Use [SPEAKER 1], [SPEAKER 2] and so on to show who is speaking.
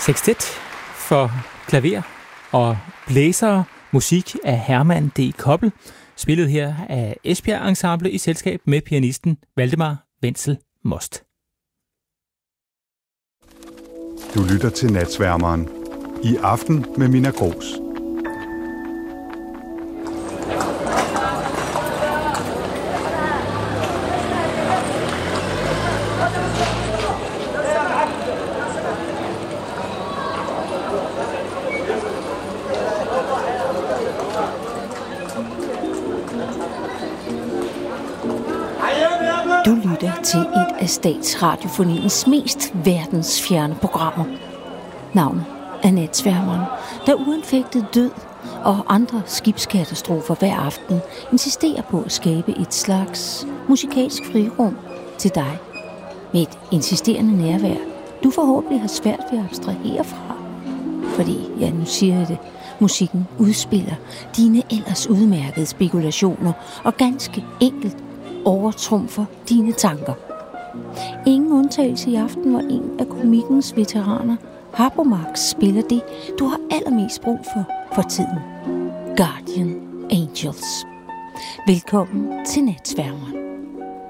[SPEAKER 1] Sextet for klaver og blæsere, musik af Herman D. Koppel, spillet her af Esbjerg Ensemble i selskab med pianisten Valdemar Wenzel Most.
[SPEAKER 2] Du lytter til Natsværmeren. I aften med Minna Gros.
[SPEAKER 3] Du lytter til et af Statsradiofoniens mest verdensfjerne programmer. Navnet er Natsværmeren, der uanfægtet død og andre skibskatastrofer hver aften insisterer på at skabe et slags musikalsk frirum til dig. Med et insisterende nærvær, du forhåbentlig har svært ved at abstrahere fra. Fordi, ja, nu siger jeg det, musikken udspiller dine ellers udmærkede spekulationer og ganske enkelt overtrumfer dine tanker. Ingen undtagelse i aften, hvor en af komikkens veteraner, Harpo Marx, spiller det, du har allermest brug for tiden. Guardian Angels. Velkommen til Natsværmeren.